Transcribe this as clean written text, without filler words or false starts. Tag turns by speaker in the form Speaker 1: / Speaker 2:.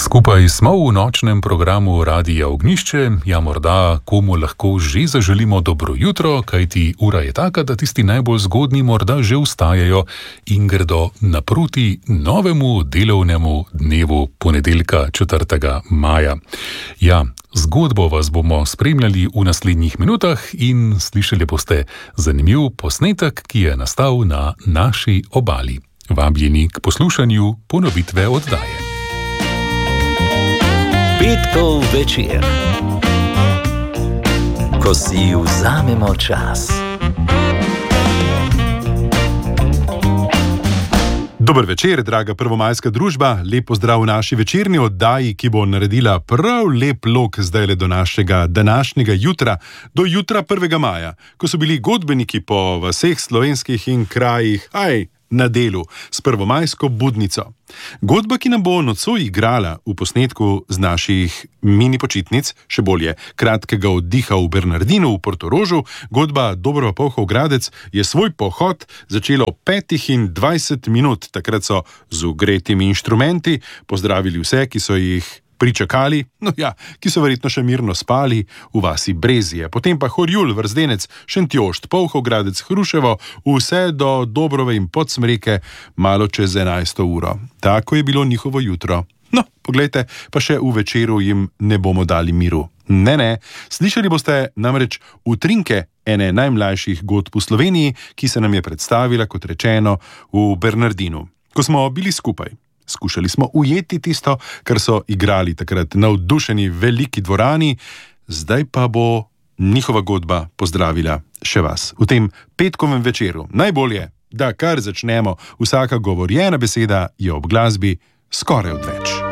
Speaker 1: Skupaj smo v nočnem programu Radia Ognjišče, ja morda komu lahko že zaželimo dobro jutro, kajti ura je taka, da tisti najbolj zgodnji morda že vstajajo in gredo naproti novemu delovnemu dnevu ponedeljka 4. maja. Ja, zgodbo vas bomo spremljali v naslednjih minutah in slišali boste zanimiv posnetek, ki je nastal na naši obali. Vabljeni k poslušanju ponovitve oddaje.
Speaker 2: Petkov večer, ko si vzamemo čas.
Speaker 3: Dober večer, draga prvomajska družba, lep pozdrav v naši večerni oddaji, ki bo naredila prav lep lok zdajle do našega današnjega jutra, do jutra 1. maja, ko so bili godbeniki po vseh slovenskih in krajih, na delu s prvomajsko budnico. Godba, ki nam bo nocoj igrala v posnetku z naših mini počitnic, še bolje kratkega oddiha v Bernardinu v Portorožu, godba Dobrova Polhov Gradec je svoj pohod začela ob 5:20, takrat so z ugretimi inštrumenti pozdravili vse, ki so jih pričakali, ki so verjetno še mirno spali v vasi Brezije. Potem pa Horjul, Vrzdenec, Šentjošt, Polhov Gradec, Hruševo, vse do Dobrove in Podsmreke, malo čez 11. uro. Tako je bilo njihovo jutro. Poglejte, pa še v večeru jim ne bomo dali miru. Ne, slišali boste namreč utrinke ene najmlajših godb v Sloveniji, ki se nam je predstavila, kot rečeno, v Bernardinu. Ko smo bili skupaj, skušali smo ujeti tisto, kar so igrali takrat navdušeni veliki dvorani, zdaj pa bo njihova godba pozdravila še vas. V tem petkovem večeru najbolje, da kar začnemo, vsaka govorjena beseda je ob glasbi skoraj odveč.